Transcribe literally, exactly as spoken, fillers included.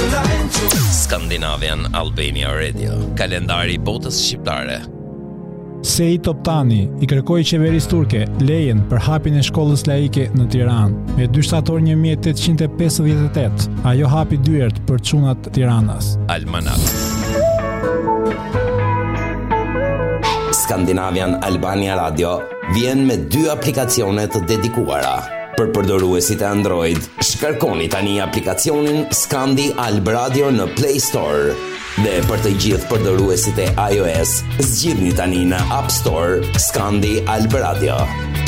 Scandinavian Albania Radio, kalendari i botës shqiptare. Sejt Toptani i kërkoi qeverisë turke lejen për hapjen e shkollës laike në Tiranë me dy shtator një mijë e tetëqind e pesëdhjetë e tetë. Ajo hapi dyert për çunat Tiranas. Almanak. Scandinavian Albania Radio vjen me dy aplikacione të dedikuara. Për përdoruesit e Android, shkarkoni tani aplikacionin Scandi Alb Radio në Play Store. Dhe për të gjithë përdoruesit e iOS, zgjidhni tani në App Store Scandi Alb Radio.